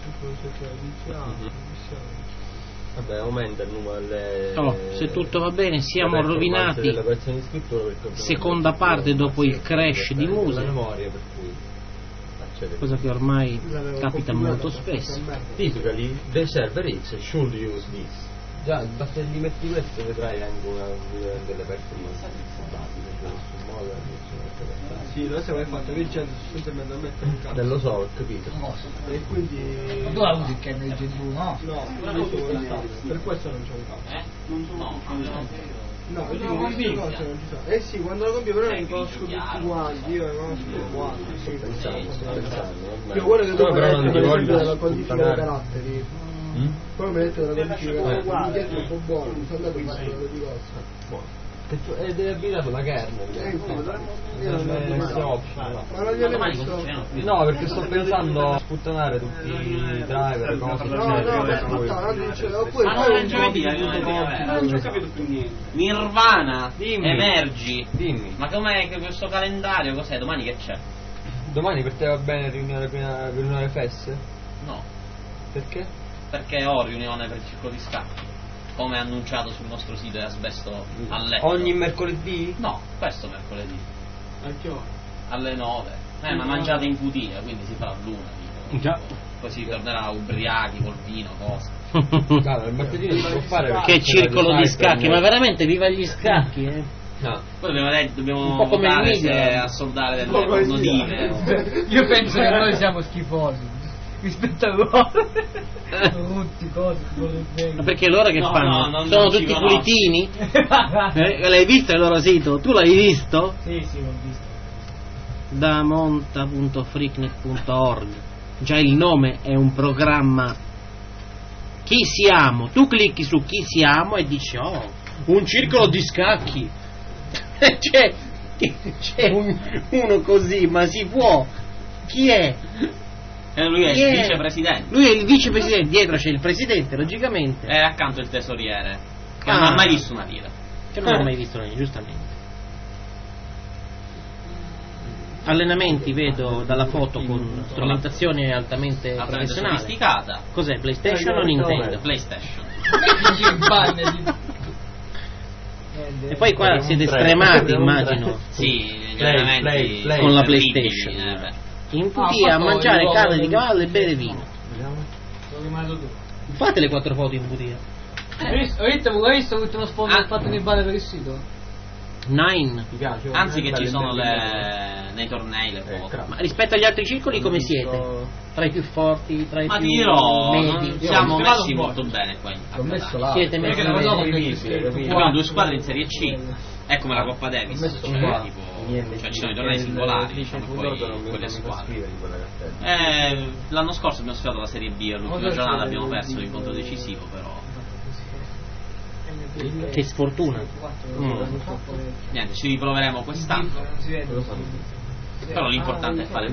Vabbè, aumenta il numero se tutto va bene, siamo rovinati. Seconda parte dopo il crash di Musa, cosa che ormai capita molto spesso. Typically the server X should use this. Già, basta gli metti questo vedrai anche delle performance sì, noi siamo fatto vincendo sostanzialmente a mettere un cazzo. Lo so, ho capito. E quindi. Ma tu la usi il kernel Gen 2, no? No, per questo non c'è un cazzo. Non sono. No, io dico queste cose non ci sono. Eh sì, quando lo compio però li conosco tutti quanti, io li conosco tutti quanti. Io quello che tu mi hai detto della codifica dei caratteri. Poi mi hai detto della codifica dei caratteri, è un po' buono, mi sono andato a fare quello di cosa. E deve abitare sulla kernel. Io non messo ma non glielo messo. No, perché sto pensando a sputtanare tutti i driver, cose. No, per sputtare, non ci ho capito più niente. Nirvana, Dimmi. Emergi. Dimmi. Ma com'è che questo calendario? Cos'è? Domani che c'è? Domani per te va bene riunione FS? No. Perché? Perché ho riunione per il circolo di scacchi, come annunciato sul nostro sito di Asbesto a letto. Ogni mercoledì? No, questo mercoledì. A che ora? Alle 9. Ma mangiate in cutina, quindi si fa l'una. Già. Poi si tornerà ubriachi col vino, cose. Claro, il martedì non si può fare. Che circolo di scacchi, ma veramente viva gli scacchi, No. Poi dobbiamo un po' come votare il se media. assoldare delle pornotive. Io penso che noi siamo schifosi rispetto a loro. Tutti cose, Ma perché loro che fanno? non Sono ci tutti conosco. pulitini? L'hai visto il loro sito? Tu l'hai visto? Sì, l'ho visto. Da monta.freaknet.org. Già il nome è un programma. Chi siamo? Tu clicchi su chi siamo e dici un circolo di scacchi. c'è uno così, ma si può? Chi è? Lui è Chi il vicepresidente. Lui è il vicepresidente, dietro c'è il presidente, logicamente. E accanto il tesoriere, che Ah. non ha mai visto una lira. Che non ho mai visto niente, giustamente. Allenamenti vedo dalla foto con strumentazione altamente professionale. Sofisticata. Cos'è, PlayStation o Nintendo? PlayStation. E poi qua siete stremati, immagino. Sì, gli allenamenti con la terribili, PlayStation. In Putia a mangiare carne di cavallo e bere vino. Fate le 4 foto in Putia. Hai visto l'ultimo sfondo che ha fatto nel bar per il sito? Nine. Anzi che ci sono nei tornei le foto. Ma rispetto agli altri circoli come siete? Tra i più forti, tra i Ma più ti dirò, medi? siamo messi molto bene qua in L'ho messo là. Siete messi abbiamo 2 squadre in Serie C. È come la Coppa Davis, cioè ci sono i tornei singolari, diciamo, e poi quelle squadre. L'anno scorso abbiamo sfidato la Serie B, all'ultima giornata abbiamo perso l'incontro decisivo, però Che sfortuna. niente, ci riproveremo quest'anno. Però l'importante è fare